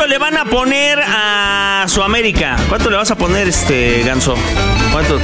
¿Cuánto le van a poner a su América? ¿Cuánto le vas a poner, Ganso? ¿Cuánto?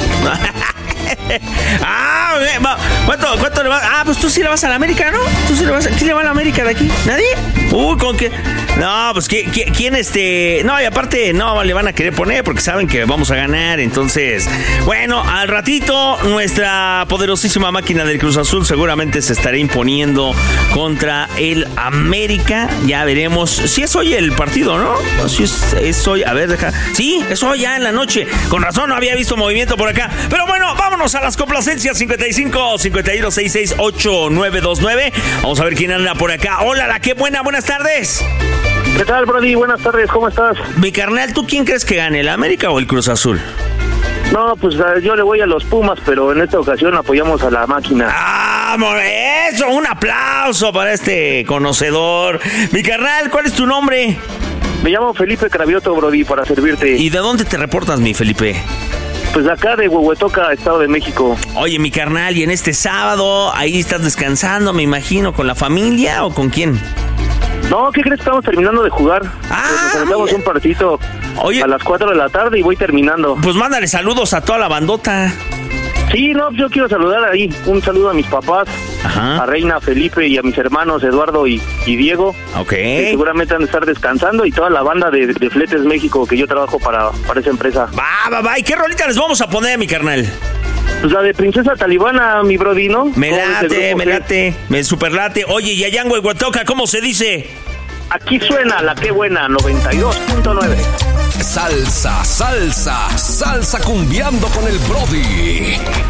¿Cuánto le vas? Pues tú sí le vas a la América, ¿no? Tú sí le vas. ¿Quién le va a la América de aquí? ¿Nadie? ¿Con qué? No, pues ¿quién No, y aparte no le van a querer poner porque saben que vamos a ganar. Entonces, bueno, al ratito nuestra poderosísima máquina del Cruz Azul seguramente se estará imponiendo contra el América. Ya veremos. Sí es hoy el partido, ¿no? Sí es hoy. A ver, deja. Sí, es hoy ya en la noche. Con razón no había visto movimiento por acá. Pero bueno, vámonos a las complacencias. 55 51 66 8929. Vamos a ver quién anda por acá. Hola, qué buenas tardes. ¿Qué tal, Brody? Buenas tardes, ¿cómo estás? Mi carnal, ¿tú quién crees que gane, el América o el Cruz Azul? No, pues yo le voy a los Pumas, pero en esta ocasión apoyamos a la máquina. Eso, un aplauso para este conocedor. Mi carnal, ¿cuál es tu nombre? Me llamo Felipe Cravioto, Brody, para servirte. ¿Y de dónde te reportas, mi Felipe? Pues acá de Huehuetoca, Estado de México. Oye, mi carnal, ¿y en este sábado ahí estás descansando, me imagino, con la familia o con quién? No, ¿qué crees? Estamos terminando de jugar. Nos aventamos un partidito a las 4 de la tarde y voy terminando. Pues mándale saludos a toda la bandota. Sí, no, yo quiero saludar ahí. Un saludo a mis papás, a Reina, Felipe y a mis hermanos Eduardo y Diego. Ok. Que seguramente han de estar descansando y toda la banda de Fletes México que yo trabajo para esa empresa. Va. ¿Y qué rolita les vamos a poner, mi carnal? Pues la de Princesa Talibana, mi Brody, ¿no? Me late, me superlate. Oye, y allá en Huehuetoca, ¿cómo se dice? Aquí suena la que buena, 92.9. Salsa cumbiando con el Brody.